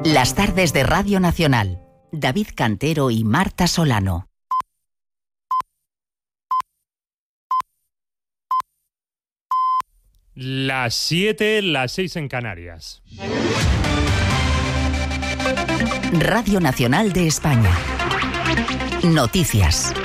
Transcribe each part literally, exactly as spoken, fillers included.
Las tardes de Radio Nacional. David Cantero y Marta Solano. Las siete, las seis en Canarias. Radio Nacional de España. Noticias.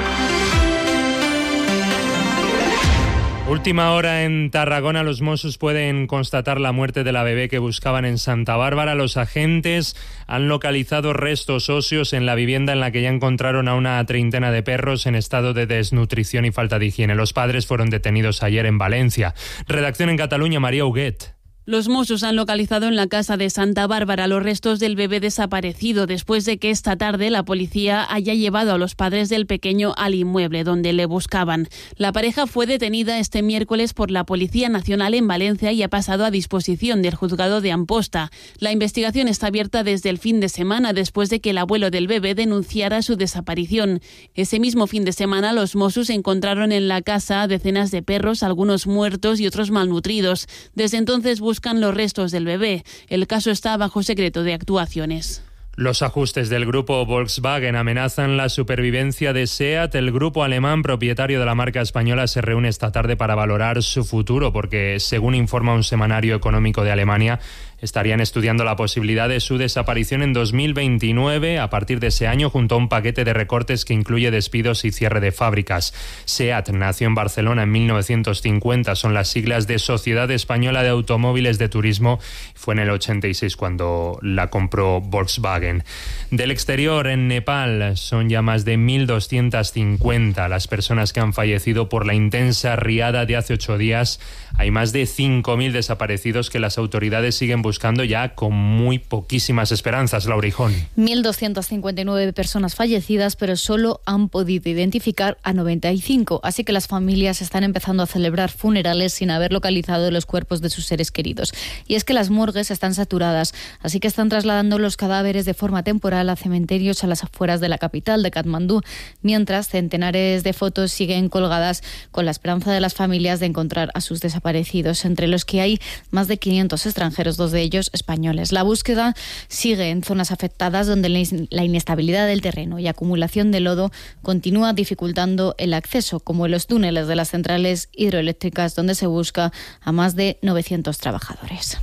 Última hora en Tarragona, los Mossos pueden constatar la muerte de la bebé que buscaban en Santa Bárbara. Los agentes han localizado restos óseos en la vivienda en la que ya encontraron a una treintena de perros en estado de desnutrición y falta de higiene. Los padres fueron detenidos ayer en Valencia. Redacción en Cataluña, María Huguet. Los Mossos han localizado en la casa de Santa Bárbara los restos del bebé desaparecido después de que esta tarde la policía haya llevado a los padres del pequeño al inmueble donde le buscaban. La pareja fue detenida este miércoles por la Policía Nacional en Valencia y ha pasado a disposición del juzgado de Amposta. La investigación está abierta desde el fin de semana después de que el abuelo del bebé denunciara su desaparición. Ese mismo fin de semana los Mossos encontraron en la casa decenas de perros, algunos muertos y otros malnutridos. Desde entonces buscan buscan los restos del bebé. El caso está bajo secreto de actuaciones. Los ajustes del grupo Volkswagen amenazan la supervivencia de SEAT. El grupo alemán propietario de la marca española se reúne esta tarde para valorar su futuro porque, según informa un semanario económico de Alemania, estarían estudiando la posibilidad de su desaparición en dos mil veintinueve a partir de ese año junto a un paquete de recortes que incluye despidos y cierre de fábricas. SEAT nació en Barcelona en mil novecientos cincuenta, son las siglas de Sociedad Española de Automóviles de Turismo. Fue en el ochenta y seis cuando la compró Volkswagen. Del exterior, en Nepal, son ya más de mil doscientas cincuenta las personas que han fallecido por la intensa riada de hace ocho días. Hay más de cinco mil desaparecidos que las autoridades siguen buscando ya con muy poquísimas esperanzas. Laura Hijón. mil doscientas cincuenta y nueve personas fallecidas, pero solo han podido identificar a noventa y cinco. Así que las familias están empezando a celebrar funerales sin haber localizado los cuerpos de sus seres queridos. Y es que las morgues están saturadas, así que están trasladando los cadáveres de forma temporal a cementerios a las afueras de la capital de Katmandú, mientras centenares de fotos siguen colgadas con la esperanza de las familias de encontrar a sus desaparecidos, entre los que hay más de quinientos extranjeros, dos de ellos españoles. La búsqueda sigue en zonas afectadas donde la inestabilidad del terreno y acumulación de lodo continúa dificultando el acceso, como en los túneles de las centrales hidroeléctricas donde se busca a más de novecientos trabajadores.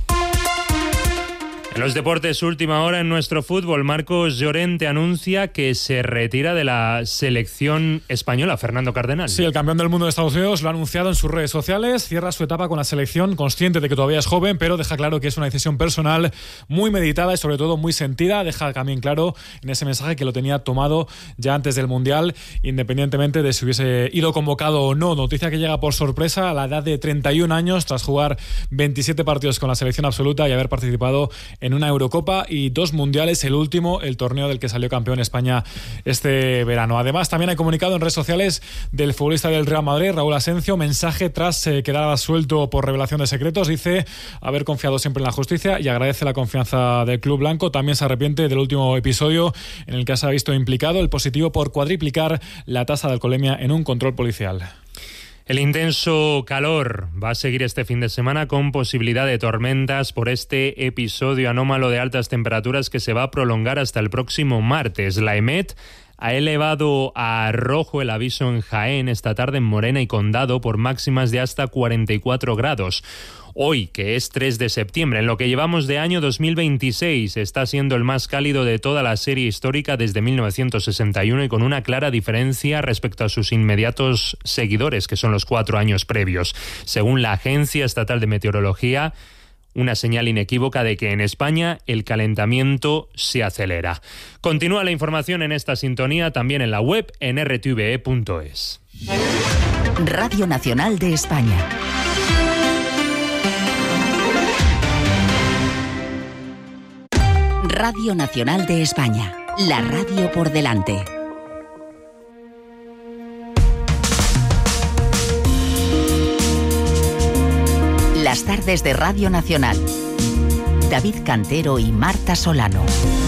En los deportes, última hora en nuestro fútbol. Marcos Llorente anuncia que se retira de la selección española. Fernando Cardenal. Sí, el campeón del mundo de Estados Unidos lo ha anunciado en sus redes sociales. Cierra su etapa con la selección, consciente de que todavía es joven, pero deja claro que es una decisión personal muy meditada y sobre todo muy sentida. Deja también claro en ese mensaje que lo tenía tomado ya antes del Mundial, independientemente de si hubiese ido convocado o no. Noticia que llega por sorpresa a la edad de treinta y un años, tras jugar veintisiete partidos con la selección absoluta y haber participado en una Eurocopa y dos Mundiales, el último, el torneo del que salió campeón España este verano. Además, también hay comunicado en redes sociales del futbolista del Real Madrid, Raúl Asencio, mensaje tras eh, quedar absuelto por revelación de secretos. Dice haber confiado siempre en la justicia y agradece la confianza del club blanco. También se arrepiente del último episodio en el que se ha visto implicado, el positivo por cuadriplicar la tasa de alcoholemia en un control policial. El intenso calor va a seguir este fin de semana con posibilidad de tormentas por este episodio anómalo de altas temperaturas que se va a prolongar hasta el próximo martes. La EMET ha elevado a rojo el aviso en Jaén esta tarde, en Morena y Condado, por máximas de hasta cuarenta y cuatro grados. Hoy, que es tres de septiembre, en lo que llevamos de año dos mil veintiséis, está siendo el más cálido de toda la serie histórica desde mil novecientos sesenta y uno y con una clara diferencia respecto a sus inmediatos seguidores, que son los cuatro años previos. Según la Agencia Estatal de Meteorología, una señal inequívoca de que en España el calentamiento se acelera. Continúa la información en esta sintonía, también en la web en erre te ve e punto es. Radio Nacional de España. Radio Nacional de España, la radio por delante. Las tardes de Radio Nacional. David Cantero y Marta Solano.